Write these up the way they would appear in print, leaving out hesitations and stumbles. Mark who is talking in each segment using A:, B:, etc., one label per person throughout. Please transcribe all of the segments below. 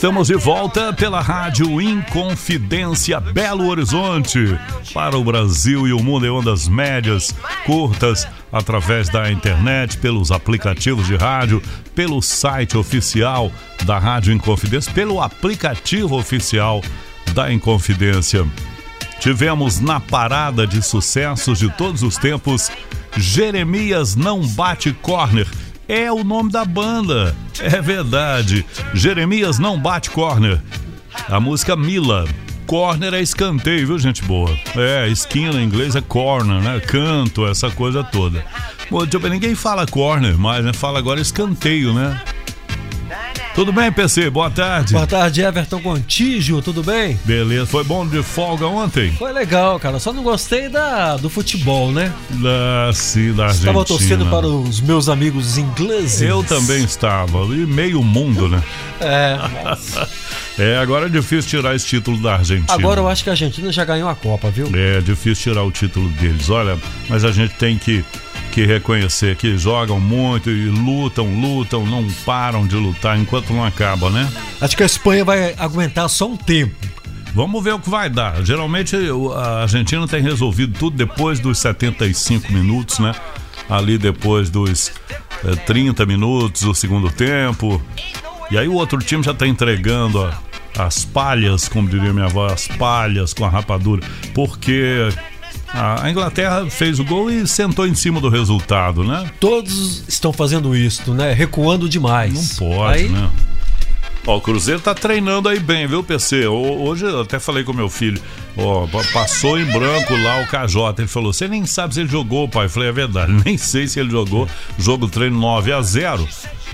A: Estamos de volta pela Rádio Inconfidência Belo Horizonte para o Brasil e o mundo em ondas médias, curtas, através da internet, pelos aplicativos de rádio, pelo site oficial da Rádio Inconfidência, pelo aplicativo oficial da Inconfidência. Tivemos na parada de sucessos de todos os tempos, Jeremias Não Bate Corner. É o nome da banda, é verdade. Jeremias Não Bate Corner. A música Mila. Corner é escanteio, viu, gente boa? É, esquina em inglês é corner, né? Canto, essa coisa toda. Bom, ninguém fala corner mais, né? Fala agora escanteio, né? Tudo bem, PC? Boa tarde.
B: Boa tarde, Everton Contígio, tudo bem?
A: Beleza, foi bom de folga ontem?
B: Foi legal, cara, só não gostei do futebol, né?
A: Sim, da Argentina.
B: Estava torcendo para os meus amigos ingleses.
A: Eu também estava, e meio mundo, né? Agora é difícil tirar esse título da Argentina.
B: Agora eu acho que a Argentina já ganhou a Copa, viu?
A: É difícil tirar o título deles, olha, mas a gente tem que reconhecer que jogam muito e lutam, não param de lutar enquanto não acaba, né?
B: Acho que a Espanha vai aguentar só um tempo.
A: Vamos ver o que vai dar. Geralmente a Argentina tem resolvido tudo depois dos 75 minutos, né? Ali depois dos 30 minutos do segundo tempo. E aí o outro time já tá entregando as palhas, como diria minha avó, as palhas com a rapadura. Porque a Inglaterra fez o gol e sentou em cima do resultado, né?
B: Todos estão fazendo isso, né? Recuando demais.
A: Não pode, né? Ó, o Cruzeiro tá treinando aí bem, viu, PC? Hoje eu até falei com meu filho, passou em branco lá o KJ. Ele falou, você nem sabe se ele jogou, pai. Eu falei, é verdade, nem sei se ele jogou. Jogo treino 9-0.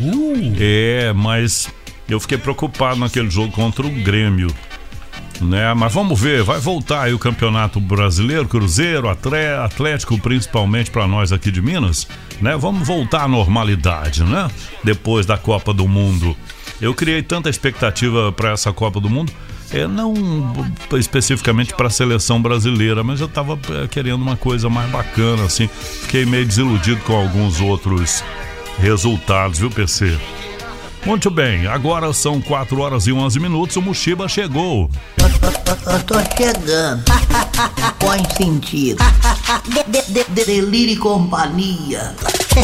A: Mas eu fiquei preocupado naquele jogo contra o Grêmio, né? Mas vamos ver, vai voltar aí o Campeonato Brasileiro, Cruzeiro, Atlético, principalmente para nós aqui de Minas, né? Vamos voltar à normalidade, né? Depois da Copa do Mundo. Eu criei tanta expectativa para essa Copa do Mundo, não especificamente para a seleção brasileira, mas eu tava querendo uma coisa mais bacana, assim. Fiquei meio desiludido com alguns outros resultados, viu, PC? Muito bem, agora são 4h11, o Mushiba chegou.
C: Tô chegando. Põe sentido. Delírio e companhia.